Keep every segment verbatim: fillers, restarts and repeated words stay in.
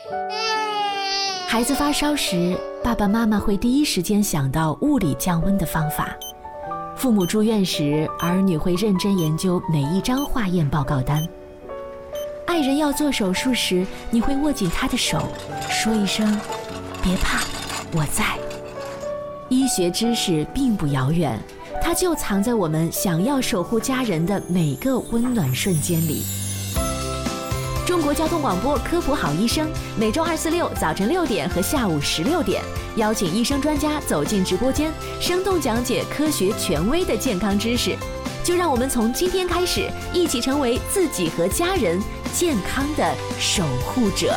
孩子发烧时，爸爸妈妈会第一时间想到物理降温的方法。父母住院时，儿女会认真研究每一张化验报告单。爱人要做手术时，你会握紧他的手，说一声别怕，我在。医学知识并不遥远，它就藏在我们想要守护家人的每个温暖瞬间里。中国交通广播科普好医生，每周二、四、六早晨六点和下午十六点，邀请医生专家走进直播间，生动讲解科学权威的健康知识。就让我们从今天开始，一起成为自己和家人健康的守护者。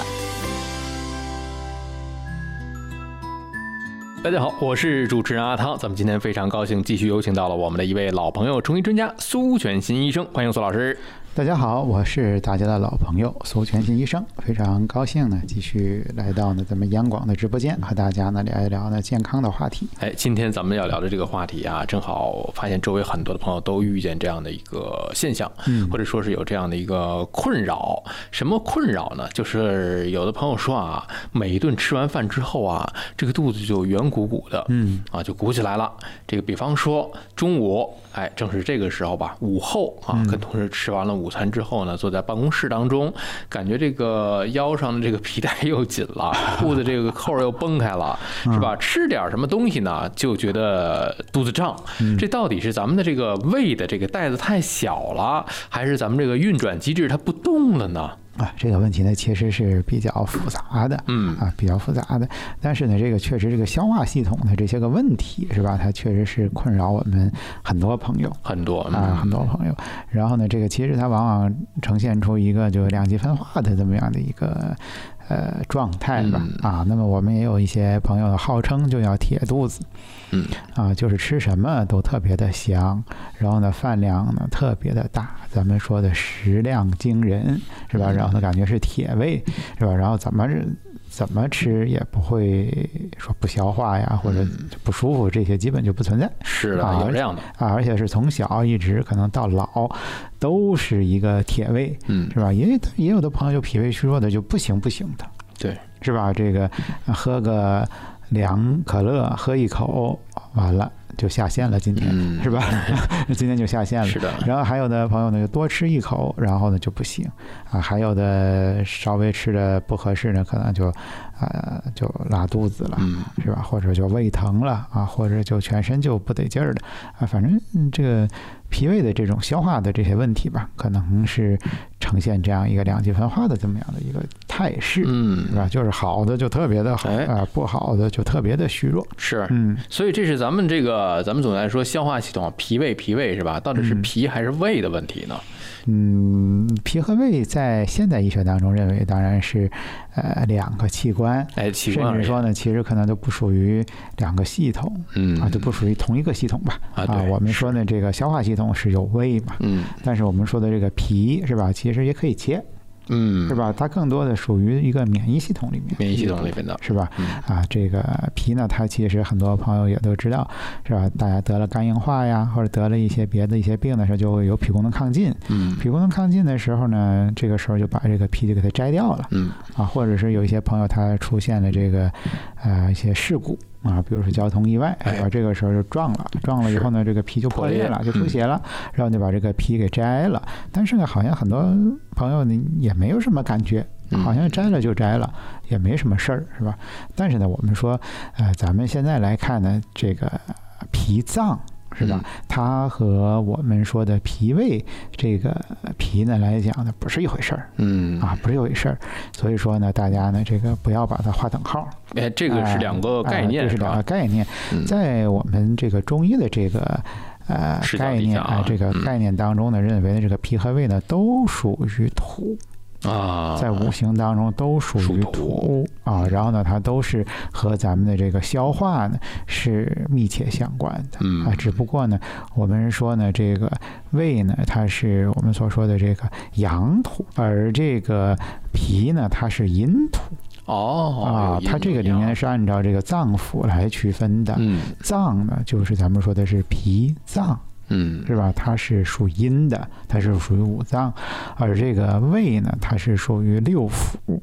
大家好，我是主持人阿汤。咱们今天非常高兴继续有请到了我们的一位老朋友，中医专家苏全新医生，欢迎苏老师。 大家好，我是大家的老朋友苏全新医生，非常高兴呢，继续来到呢咱们央广的直播间，和大家呢聊一聊呢健康的话题。 哎，今天咱们要聊的这个话题啊，正好发现周围很多的朋友都遇见这样的一个现象，嗯，或者说是有这样的一个困扰。什么困扰呢？就是有的朋友说啊，每一顿吃完饭之后啊，这个肚子就圆鼓鼓的，嗯，啊，就鼓起来了。这个比方说中午，哎，正是这个时候吧，午后啊，跟同事吃完了午餐之后呢，坐在办公室当中，感觉这个腰上的这个皮带又紧了，裤子这个扣又崩开了，是吧？吃点什么东西呢，就觉得肚子胀。这到底是咱们的这个胃的这个袋子太小了，还是咱们这个运转机制它不动了呢？ 啊，这个问题呢其实是比较复杂的，嗯啊，比较复杂的。但是呢，这个确实这个消化系统的这些个问题是吧？它确实是困扰我们很多朋友， 很多啊，很多朋友。然后呢，这个其实它往往呈现出一个就两极分化的这么样的一个呃状态吧，啊，那么我们也有一些朋友号称就要铁肚子。嗯啊，就是吃什么都特别的香，然后呢饭量呢特别的大，咱们说的食量惊人，是吧？然后呢感觉是铁胃，是吧？然后怎么怎么吃也不会说不消化呀，或者不舒服，这些基本就不存在。 是的，有这样的啊，而且是从小一直可能到老都是一个铁胃，嗯，是吧？也也有的朋友就脾胃虚弱的就不行不行的， 对， 是吧？这个喝个凉可乐喝一口，完了就下线了，今天、嗯、是吧？今天就下线了。 是的。 然后还有的朋友呢，就多吃一口，然后呢就不行啊。还有的稍微吃的不合适呢，可能就呃就拉肚子了，嗯、是吧？或者就胃疼了啊，或者就全身就不得劲儿了啊。反正、嗯、这个脾胃的这种消化的这些问题吧，可能是呈现这样一个两极分化的这么样的一个态势，嗯，是吧？就是好的就特别的好，啊、呃，不好的就特别的虚弱。 是，嗯，所以这是咱们这个，咱们总来说消化系统，脾胃脾胃是吧？到底是脾还是胃的问题呢？ 嗯，脾和胃在现代医学当中认为当然是呃两个器官， 哎，器官甚至说呢，其实可能都不属于两个系统，嗯啊，就不属于同一个系统吧。啊，啊我们说呢，这个消化系统是有胃嘛，嗯，但是我们说的这个脾是吧，其实也可以切。嗯，是吧？它更多的属于一个免疫系统里面， 免疫系统里面的是吧？嗯、啊，这个脾呢，它其实很多朋友也都知道，是吧？大家得了肝硬化呀，或者得了一些别的一些病的时候，就会有脾功能亢进。嗯，脾功能亢进的时候呢，这个时候就把这个脾就给它摘掉了。嗯，啊，或者是有一些朋友他出现了这个呃一些事故。啊，比如说交通意外，是吧？这个时候就撞了，撞了以后呢，这个脾就破裂了，就出血了，然后就把这个脾给摘了。但是呢，好像很多朋友呢也没有什么感觉，好像摘了就摘了，也没什么事儿，是吧？但是呢，我们说，呃，咱们现在来看呢，这个脾脏。是吧？它和我们说的脾胃这个脾呢来讲呢，不是一回事儿，嗯啊，不是一回事儿。所以说呢，大家呢这个不要把它划等号。 哎，这个是两个概念， 这是两个概念，在我们这个中医的这个呃概念啊，这个概念当中呢，认为呢这个脾和胃呢都属于土。啊，在五行当中都属于土啊，然后呢，它都是和咱们的这个消化呢是密切相关的，嗯啊，只不过呢，我们说呢，这个胃呢，它是我们所说的这个阳土，而这个脾呢，它是阴土。 哦啊，它这个里面是按照这个脏腑来区分的，嗯，脏呢就是咱们说的是脾脏。嗯，是吧？它是属阴的，它是属于五脏，而这个胃呢，它是属于六腑。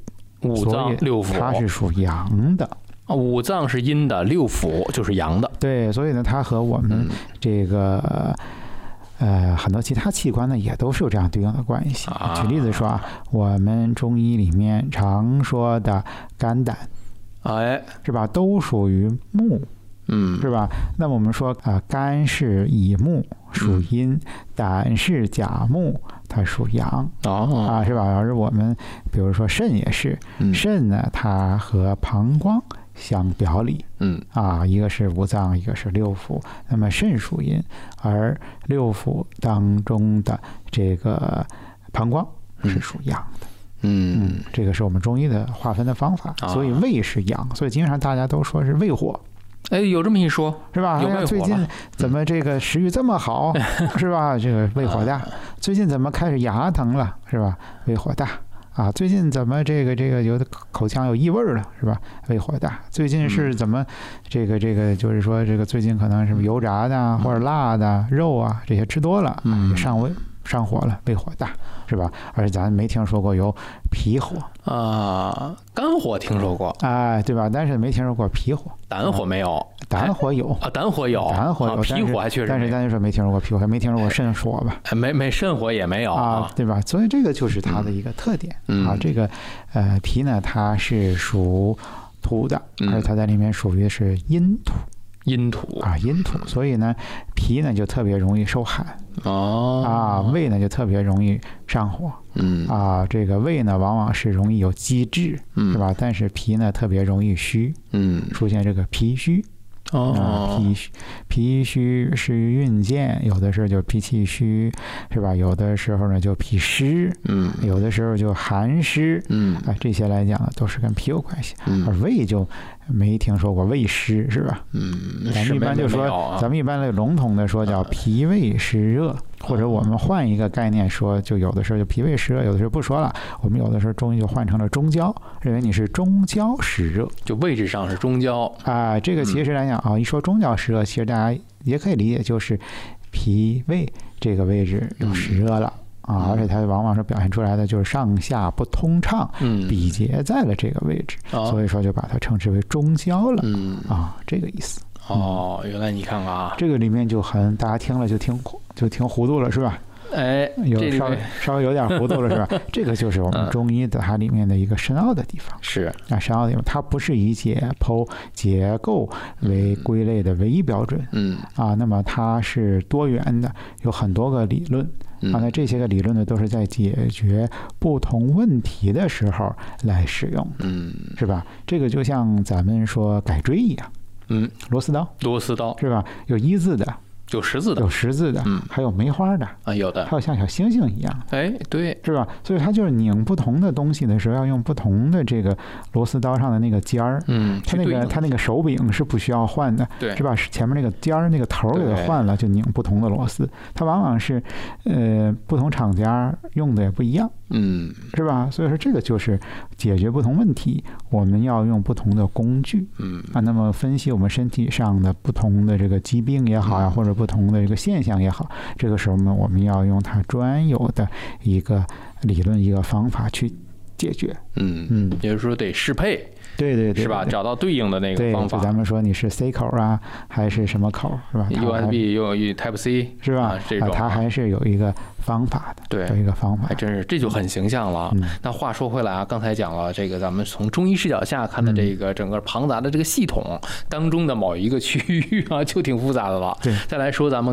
五脏六腑， 它是属阳的。 五脏是阴的，六腑就是阳的。 对，所以呢，它和我们这个、嗯、呃很多其他器官呢，也都是有这样对应的关系。啊、举例子说啊，我们中医里面常说的肝胆， 哎， 是吧？都属于木。 嗯， 是吧？那么我们说啊、呃，肝是乙木，属阴；嗯、胆是甲木，它属阳。 哦， 啊，是吧？而我们比如说肾也是， 嗯、 肾呢，它和膀胱相表里。 嗯， 啊，一个是五脏，一个是六腑。那么肾属阴，而六腑当中的这个膀胱是属阳的。 嗯, 嗯，这个是我们中医的划分的方法。 啊、 所以胃是阳，所以经常大家都说是胃火。 哎，有这么一说， 是吧？ 有哎呀，最近怎么这个食欲这么好，嗯、是吧？这个胃火大。最近怎么开始牙疼了，是吧？胃火大啊。最近怎么这个这个有的口腔有异味了，是吧？胃火大。最近是怎么这个这个就是说这个最近可能是油炸的或者辣的肉啊这些吃多了，嗯，上胃上火了，胃火大，是吧？而且咱没听说过有脾火啊，肝火听说过， 哎，对吧？但是没听说过脾火。 胆火没有， 胆火有啊，胆火有， 胆火有， 脾火还确实， 但是咱就说没听说过脾火，还没听说过肾火吧？ 没没肾火也没有啊，对吧？所以这个就是它的一个特点、 嗯、 啊。这个呃脾呢，它是属土的，而且它在里面属于是阴土。 阴土啊，阴土，所以呢，脾呢就特别容易受寒哦， 啊，胃呢就特别容易上火， 嗯啊，这个胃呢往往是容易有积滞， 嗯， 是吧？但是脾呢特别容易虚， 嗯， 出现这个脾虚。 哦、 啊，脾虚，脾虚是运见，有的时候就脾气虚，是吧？有的时候呢就脾湿， 嗯， 有的时候就寒湿， 嗯， 啊，这些来讲呢都是跟脾有关系。 嗯， 而胃就没听说过胃湿，是吧？ 嗯， 咱们一般就说， 啊、 咱们一般的笼统的说叫脾胃湿热，啊、或者我们换一个概念说，就有的时候就脾胃湿热，有的时候不说了，我们有的时候中医就换成了中焦，认为你是中焦湿热， 就位置上是中焦啊。这个其实来讲啊，一说中焦湿热，其实大家也可以理解就是脾胃这个位置有湿热了。嗯啊，而且它往往是表现出来的就是上下不通畅， 嗯， 比结在了这个位置， 哦、 所以说就把它称之为中焦了， 嗯啊，这个意思。 哦，原来你看看啊， 这个里面就很大家听了就挺就挺糊涂了，是吧？ 哎， 有稍微稍微有点糊涂了，是吧？这个就是我们中医的它里面的一个深奥的地方。 是啊，深奥的地方，它不是以解剖结构为归类的唯一标准。 嗯啊，那么它是多元的，有很多个理论。啊，那这些个理论呢，都是在解决不同问题的时候来使用的， 嗯， 是吧？这个就像咱们说改锥一样， 嗯， 螺丝刀， 螺丝刀是吧？有一字的， 有十字的， 有十字的， 嗯， 还有梅花的啊，有的， 还有像小星星一样的， 哎，对， 是吧？所以它就是拧不同的东西的时候，要用不同的这个螺丝刀上的那个尖儿， 嗯， 它那个它那个手柄是不需要换的， 对， 是吧？前面那个尖儿那个头给它换了，就拧不同的螺丝。它往往是，呃，不同厂家用的也不一样， 嗯， 是吧？所以说这个就是解决不同问题，我们要用不同的工具， 嗯啊，那么分析我们身体上的不同的这个疾病也好呀、啊，或者不同的这个现象也好，这个时候呢，我们要用它专有的一个理论、一个方法去解决。 嗯嗯， 也就是说得适配， 对对 对, 对， 是吧？找到对应的那个方法。 对，咱们说你是 C 口啊，还是什么口，是吧 ？U S B 用 Type C 是吧？ 啊，这种它还是有一个方法的， 对， 有一个方法， 还真是，这就很形象了。 嗯、 那话说回来啊，刚才讲了这个，咱们从中医视角下看的这个整个庞杂的这个系统当中的某一个区域啊，就挺复杂的了。 对， 再来说咱们。